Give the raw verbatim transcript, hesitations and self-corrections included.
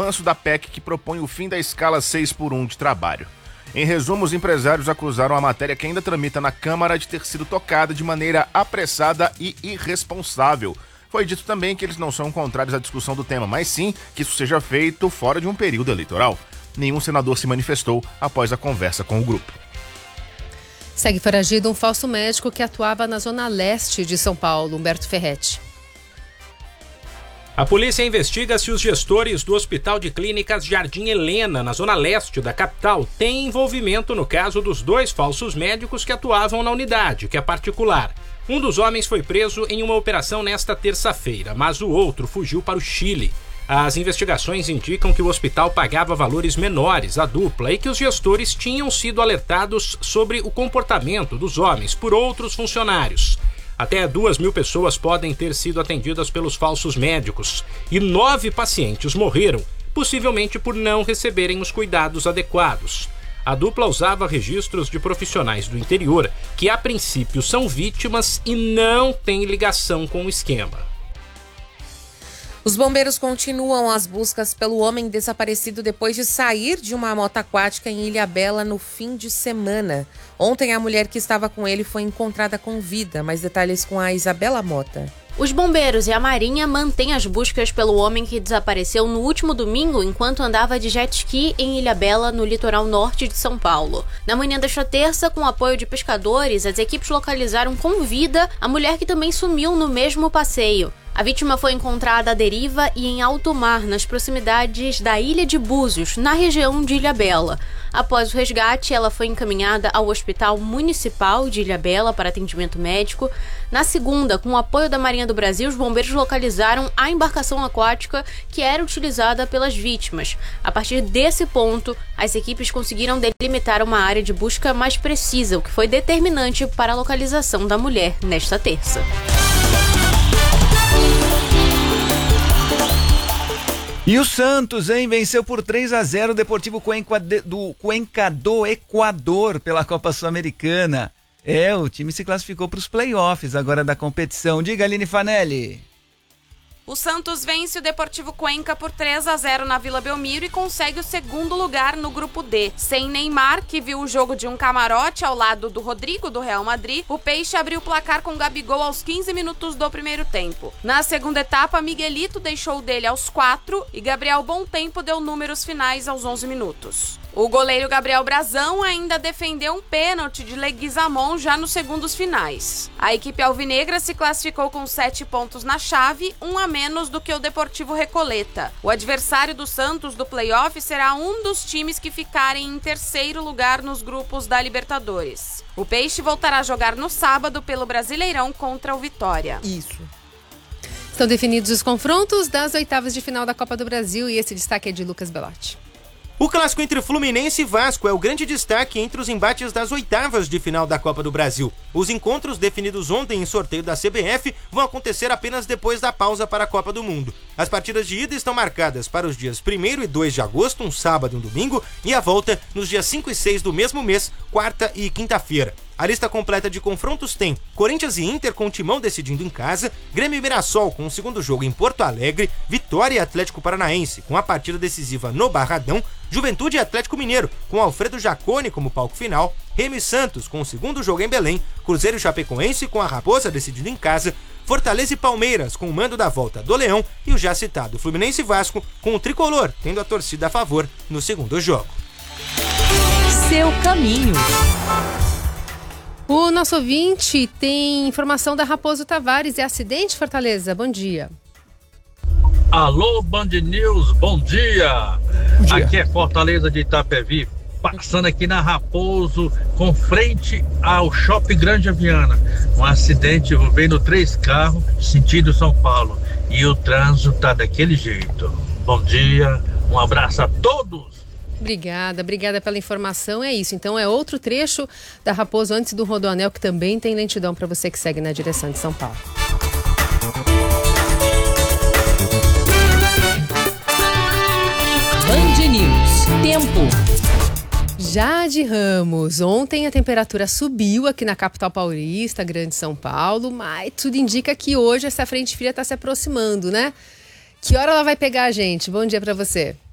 avanço da P E C que propõe o fim da escala seis por um de trabalho. Em resumo, os empresários acusaram a matéria que ainda tramita na Câmara de ter sido tocada de maneira apressada e irresponsável. Foi dito também que eles não são contrários à discussão do tema, mas sim que isso seja feito fora de um período eleitoral. Nenhum senador se manifestou após a conversa com o grupo. Segue foragido um falso médico que atuava na zona leste de São Paulo, Humberto Ferretti. A polícia investiga se os gestores do Hospital de Clínicas Jardim Helena, na zona leste da capital, têm envolvimento no caso dos dois falsos médicos que atuavam na unidade, que é particular. Um dos homens foi preso em uma operação nesta terça-feira, mas o outro fugiu para o Chile. As investigações indicam que o hospital pagava valores menores à dupla e que os gestores tinham sido alertados sobre o comportamento dos homens por outros funcionários. Até duas mil pessoas podem ter sido atendidas pelos falsos médicos e nove pacientes morreram, possivelmente por não receberem os cuidados adequados. A dupla usava registros de profissionais do interior que, a princípio, são vítimas e não têm ligação com o esquema. Os bombeiros continuam as buscas pelo homem desaparecido depois de sair de uma moto aquática em Ilhabela no fim de semana. Ontem, a mulher que estava com ele foi encontrada com vida. Mais detalhes com a Isabela Mota. Os bombeiros e a Marinha mantêm as buscas pelo homem que desapareceu no último domingo enquanto andava de jet ski em Ilhabela, no litoral norte de São Paulo. Na manhã desta terça, com o apoio de pescadores, as equipes localizaram com vida a mulher que também sumiu no mesmo passeio. A vítima foi encontrada à deriva e em alto mar, nas proximidades da Ilha de Búzios, na região de Ilhabela. Após o resgate, ela foi encaminhada ao Hospital Municipal de Ilhabela para atendimento médico. Na segunda, com o apoio da Marinha do Brasil, os bombeiros localizaram a embarcação aquática que era utilizada pelas vítimas. A partir desse ponto, as equipes conseguiram delimitar uma área de busca mais precisa, o que foi determinante para a localização da mulher nesta terça. E o Santos, hein, venceu por três a zero o Deportivo Cuenca do, Cuenca do Equador pela Copa Sul-Americana. É, o time se classificou para os playoffs agora da competição. Diga, Aline Fanelli. O Santos vence o Deportivo Cuenca por três a zero na Vila Belmiro e consegue o segundo lugar no grupo D. Sem Neymar, que viu o jogo de um camarote ao lado do Rodrigo do Real Madrid, o Peixe abriu o placar com Gabigol aos quinze minutos do primeiro tempo. Na segunda etapa, Miguelito deixou dele aos quatro e Gabriel Bom-Tempo deu números finais aos onze minutos. O goleiro Gabriel Brazão ainda defendeu um pênalti de Leguizamon já nos segundos finais. A equipe alvinegra se classificou com sete pontos na chave, um a menos do que o Deportivo Recoleta. O adversário do Santos do playoff será um dos times que ficarem em terceiro lugar nos grupos da Libertadores. O Peixe voltará a jogar no sábado pelo Brasileirão contra o Vitória. Isso. Estão definidos os confrontos das oitavas de final da Copa do Brasil e esse destaque é de Lucas Belotti. O clássico entre Fluminense e Vasco é o grande destaque entre os embates das oitavas de final da Copa do Brasil. Os encontros definidos ontem em sorteio da C B F vão acontecer apenas depois da pausa para a Copa do Mundo. As partidas de ida estão marcadas para os dias primeiro e dois de agosto, um sábado e um domingo, e a volta nos dias cinco e seis do mesmo mês, quarta e quinta-feira. A lista completa de confrontos tem Corinthians e Inter com o Timão decidindo em casa, Grêmio e Mirassol com o segundo jogo em Porto Alegre, Vitória e Atlético Paranaense com a partida decisiva no Barradão, Juventude e Atlético Mineiro com Alfredo Jaconi como palco final, Remo e Santos com o segundo jogo em Belém, Cruzeiro e Chapecoense com a Raposa decidindo em casa, Fortaleza e Palmeiras com o mando da volta do Leão e o já citado Fluminense e Vasco com o Tricolor tendo a torcida a favor no segundo jogo. Seu caminho. O nosso ouvinte tem informação da Raposo Tavares. É acidente, Fortaleza? Bom dia. Alô, Band News, bom dia. Bom dia. Aqui é Fortaleza de Itapevi, passando aqui na Raposo, com frente ao Shopping Grande Aviana. Um acidente envolvendo três carros, sentido São Paulo. E o trânsito tá daquele jeito. Bom dia, um abraço a todos. Obrigada, obrigada pela informação. É isso, então é outro trecho da Raposo antes do Rodoanel que também tem lentidão para você que segue na direção de São Paulo. Band News, tempo. Jade Ramos, ontem a temperatura subiu aqui na capital paulista, Grande São Paulo, mas tudo indica que hoje essa frente fria está se aproximando, né? Que hora ela vai pegar a gente? Bom dia para você.